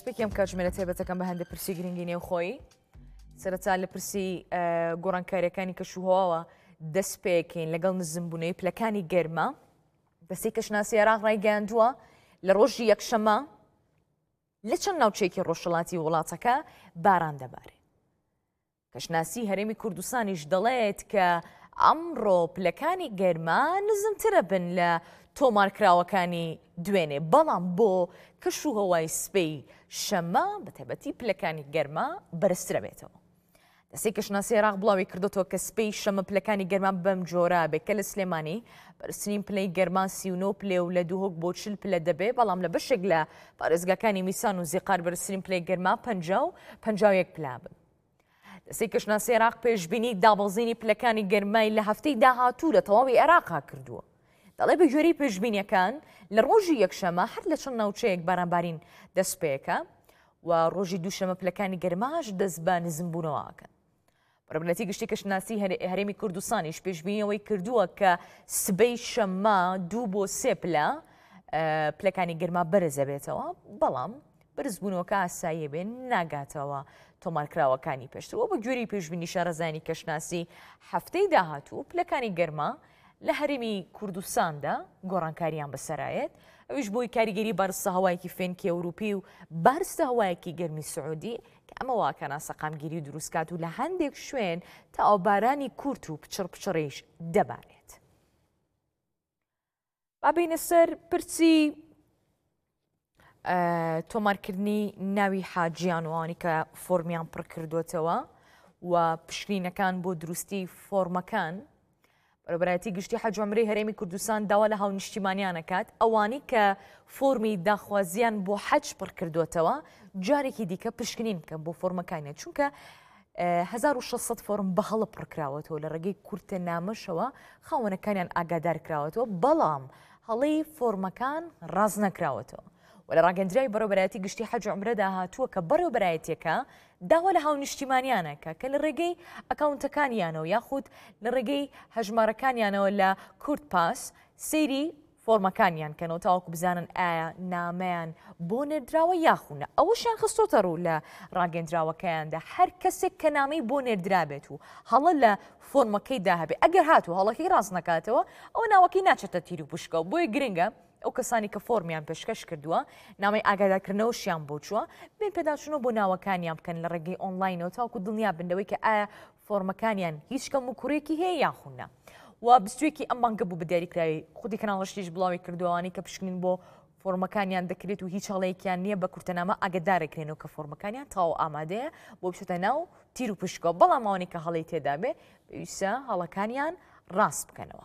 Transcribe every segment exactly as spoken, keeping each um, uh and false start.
سپێکی ئەم کاتژمێرە تایبەتەکەم بە هەندێک پرسی گرنگی نێو خۆی سەرەتا لە پرسی گۆڕانکاریەکانی کەشوهەواوە دەست پێکەین لەگەڵ نزمبوونەوەی پلەکانی گەرمە دەستەی کەشناسی عێراق ڕایگەیاندووە لە ڕۆژی یەکشەمە لە چەند ناوچەیەکی ڕۆژهەڵاتی وڵاتەکە باران دەبارێت. کەشناسی هەرێمی کوردستانیش دەڵێت کە ئەمڕۆ پلەکانی گەرمە نزمترە بن لە تۆمارکراوەکانی دوێنێ، بەڵام بۆ کەشوهەوای سبەی شەمە بە تایبەتی پلەکانی گەرمە بەرزترە بێتەوە. دەستەی کەشناسی عێراق بڵاوی کردوەوە کە سبەی شەمە پلەکانی گەرمان بەم جۆرە بێت کە لە سلێمانی بەرزترین پلەی گەرمان سی و نۆ پلێ و لە دووهۆک بۆ چل پلە دەبێت، بەڵام لە بەشێک لە پارێزگاکانی میسان و زیقار بەرزترین پلەی گەرما پەنجا و پەنجا و یەک پلا بن. دەستەی کەشناسی عێراق پێشبینی دابەزینی پلەکانی گەرمای لە هەفتەی داهاتوو لە تەواوی عێراقا کردووە. دەڵێ بە گوێرەی پێشبینیەکان لە ڕۆژی یەکشەمە هەر لە چەند ناوچەیەک بارانبارین دەست پێیەکە و ڕۆژی دووشەمە پلەکانی گەرماش دەست بە نزمبوونەوەکەن. بەڕێوەبەرەتی گشتی کەشناسی هەرێمی کوردستانیش پێشبینیەوەی کردووە کە سبەی شەمە دوو بۆ سێ پلە پلەکانی گەرما بەرزە بێتەوە، بەڵام بەرزبوونەوەکە ئاساییە بێن ناگاتەوە تۆمارکراوەکانی پێشترەوە. بە گوێرەی پێشبینی شارەزانی کەشناسی هەفتەی داهاتوو پلەکانی گەرما لە هەرێمی کوردستاندا گۆڕانکاریان بەسەرایەت، ئەویش بۆی کاریگەری بارستە هەوایەکی فێنکی ئەوروپی و بارستە هەوایەکی گەرمی سعودی کە ئەمە واکەنا سەقامگیری و دروستکات و لە هەندێک شوێن تا ئەوبارانی کورت و پچڕ پچڕێش دەبارێت. بابینە سەر پرسی تۆمارکردنی ناوی حاجیان وانی کە فۆرمیان پڕ کردوێتەوە و پشکنینەکان بۆ دروستی فۆرمەکان. بەڕێوەبەرەتی گشتی حەج و عومرەی هەرێمی کوردستان داوا لە هاونیشتیمانیان دەکات ئەوانی کە فۆرمی داخوازیان بۆ حەج پڕ کردوێتەوە جارێکی دیکە پشکنین بکەن بۆ فۆرمەکانیان، چونکە هەزار و شەش سەد فۆرم بە هەڵە پڕ کراوەتەوە لە ڕێگەی کورتە نامەشەوە خاوەنەکانیان ئاگادار کراوەتەوە، بەڵام هەڵەی فۆرمەکان ڕاز نەکراوەتەوە. و لە ڕاگەندراوی بەڕێوەبەرەتی گشتی حەج و عومرەدا هاتووە کە بەڕێوەبەرایەتیەکە داوا لە هاونیشتیمانیانەکە کە لە ڕێگەی ئەکاونتەکانیانەوە یاخود لە ڕێگەی هەژمارەکانیانەوە لە کورت پاس سەیری فۆرمەکانیان کەنەوە تاوەکو بزانن ئایا نامەیان بۆ نێردراوە یاخونە. ئەوەشیان خستۆتە ڕوو لە ڕاگەندراوەکەیاندا هەر کەسێک کە نامەی بۆ نێردرابێت و هەڵە لە فۆرمەکەیدا هەبێت ئەگەر هاتوو هەڵەکەی ڕاست نکاتەوە ئەوە ناوەکەی ناچێتە تیر و پشکەوە. بۆیە گرنگە ئەو کەسانی کە فۆرمیان پێشکەش کردووە نامەی ئاگادارکردنەوەشیان بۆ چووە بێن پێداچوونەوە بۆ ناوەکانیان بکەن لە ڕێگەی ئۆنلاینەوە تاوەکو دڵنیا بنەوەی کە ئایا فۆرمەکانیان هیچ کەم و کوڕێکی هەیە یاخونە. و بستوێکی ئەم مانگە بوو بە دیاریکراوی خودی کەناڵەشتیش بڵاوی کردووانی کە پشکنین بۆ فۆرمەکانیان دەکرێت و هیچ هەڵەیەکیان نییە بە کورتەنامە ئاگدارەکرێنەوە کە فۆرمەکانیان تاو ئامادەیە بۆ بچێتە ناو تیر و پشکەوە، بەڵام ئەوانەی کە هەڵەی تێدا بێ پێویستە هەڵەکانیان ڕاست بکەنەوە.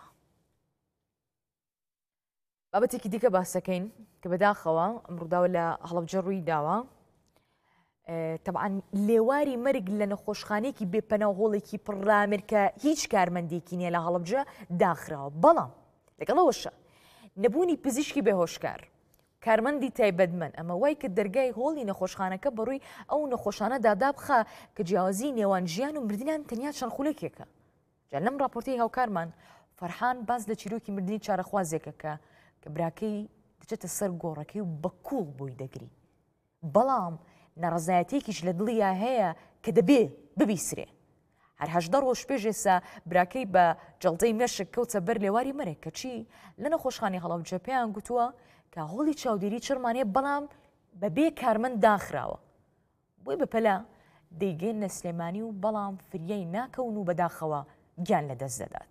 بابەتێکی دیکە باسەکەین کە بەداخەوە ئەمڕۆداوە لە هەڵەبجە ڕووی داوە تەبعاً لێواری مەرگ لە نەخۆشخانەیەکی بێپەناوهۆڵێکی پڕامر کە هیچ کارمەندێکی نییە لە هەڵەبجە داخراوە، بەڵام لەگەڵەوەشە نەبوونی پزیشکی بێهۆشکار کارمەندی تایبەتمەند ئەمە وای کە دەرگای هۆڵی نەخۆشخانەکە بەڕووی ئەو نەخۆشانە دادابخە کە جیاوازی نێوان ژیان و مردنیان تەنیا چەند خولەکێکە. جا لەم راپۆرتی هاوکارمان فەرحان باز لە چیرۆکی مردنی چارەخوازێکە کە کە براکەی دەچێتە سەر گۆڕەکەی و بە کوڵ بۆی دەگری، بەڵام نەڕەزایەتێکیش لە دڵیا هەیە کە دەبێ ببیسرێ. هەر هەژدە ڕۆژ پێش ئێستا براکەی بە جەڵدەی مێشک کەوتە بەر لێواری مەرێک کەچی لە نەخۆشخانەی هەڵەبجە پێیان گوتووە کە هۆڵی چاودێری چڕمانەیە بەڵام بەبێ کارمەند داخراوە. بۆی بەپەلا دەیگەێنە سلێمانی و بەڵام فریای ناکەون و بەداخەوە گیان لەدەست دەدات.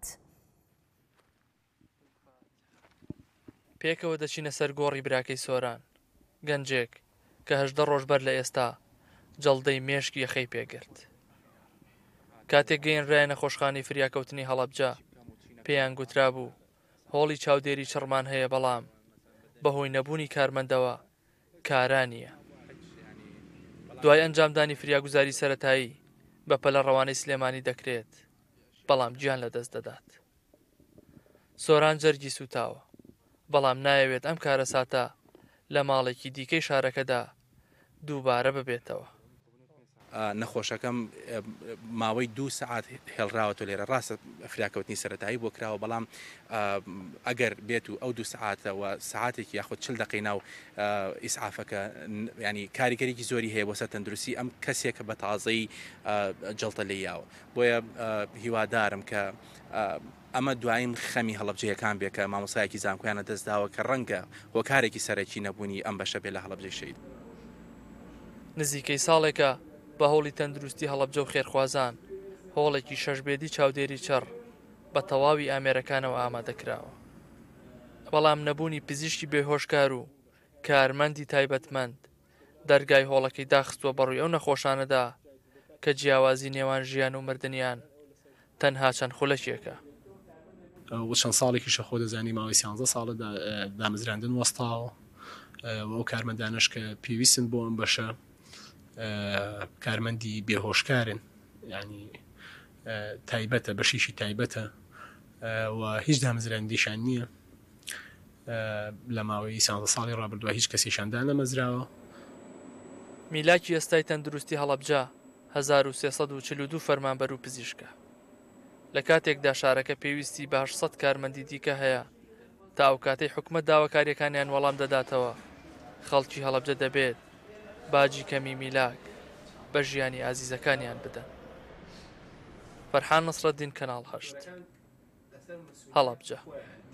پێکەوە دەچینە سەر گۆڕی براکەی سۆران گەنجێک کە هەژدە ڕۆژ بەر لە ئێستا جەڵدەی مێشکی یەخەی پێگرت. کاتێک گەیەنرایە نەخۆشخانەی فریاکەوتنی هەڵەبجە پێیان گوترا بوو هۆڵی چاودێری چڕمان هەیە، بەڵام بەهۆی نەبوونی کارمەندەوە کارانیە. دوای ئەنجامدانی فریاگوزاری سەرەتایی بە پەلە ڕەوانەی سلێمانی دەکرێت، بەڵام گیان لەدەست دەدات. سۆران جەرگی سوتاوە، بەڵام نایەوێت ئەم کارە ساتە لە ماڵێکی دیکەی شارەکەدا دووبارە ببێتەوە. نەخۆشەکەم ماوەی دوو سعات هێڵراوەوە لێرە ڕاستە فراکەوتنی سەرەتایی بۆ کراوە بەڵام ئەگەر بێت و ئەو دوو سعاتەوە سعاتێکی یاخود چل دقی ناو ئیسعافەکە ینی کاریگەرێکی زۆری هەیە بۆ سەر تەندروستی ئەم کەسێکە بە تازەی جڵتە لێیاوە بۆیە هیوادارم کە ئەمە دوایین خەمی هەڵەبجەیەکان بێت کە مامۆسایەکی زانکۆیانە دەستداوە کە ڕەنگە هۆکارێکی سەرەکی نەبوونی ئەم بەشە بێ لە هەڵەبجەی شەید. نزیکەی ساڵێکە بە هۆڵی تەندروستی هەڵەبجە و خێرخوازان هۆڵێکی شەشبێدی چاودێری چڕ بە تەواوی ئامێرەکانەوە ئامادەکراوە. بەڵام نەبوونی پزیشکی بێهۆشکار و کارمەندی تایبەتمەند دەرگای هۆڵەکەی داخستووە بەڕووی ئەو نەخۆشانەدا کە جیاوازی نێوان ژیان و مردنیان تەنها چەند خولەکێکە. چەند ساڵێکی شەخۆ دەزانی ماوەی سیانزە ساڵە دامەزراندن وەستاوە ئەو کارمەندانش کە پێویستن بۆ ئەم بەشە کارمەندی بێهۆشکارن ینی تایبەتە بەشیشی تایبەتە و هیچ دامەزراندیشان نییە لە ماوەی سیانزە ساڵی ڕابردووە هیچ کەسیشاندان نەمەزراوە. میلاکی ئێستای تەندروستی هەڵەبجە هەزار و سێسەد و چل و دوو فەرمانبەر و پزیشکە. لە کاتێکدا شارەکە پێویستی بە هەشت سەد کارمەندی دیکە هەیە تا ئەو کاتەی حکومەت داواکاریەکانیان وەڵام دەداتەوە خەڵکی هەڵەبجە دەبێت باجی کەمی میلاک بە ژیانی ئازیزەکانیان بدەن. فەرحان نەسرەدین کەناڵ هەشت هەڵەبجە.